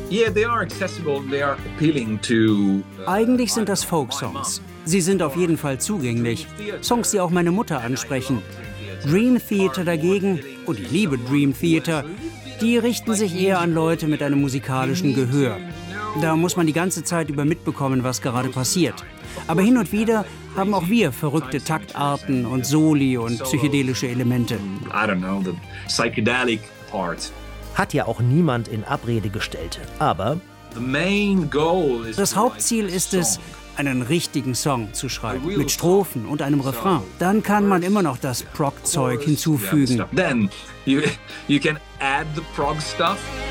Eigentlich sind das Folk-Songs. Sie sind auf jeden Fall zugänglich. Songs, die auch meine Mutter ansprechen. Dream Theater dagegen, und ich liebe Dream Theater, die richten sich eher an Leute mit einem musikalischen Gehör. Da muss man die ganze Zeit über mitbekommen, was gerade passiert. Aber hin und wieder haben auch wir verrückte Taktarten und Soli und psychedelische Elemente. Hat ja auch niemand in Abrede gestellt. Aber das Hauptziel ist es, einen richtigen Song zu schreiben, mit Strophen und einem Refrain. Dann kann man immer noch das Prog-Zeug hinzufügen. Then you can add the prog stuff.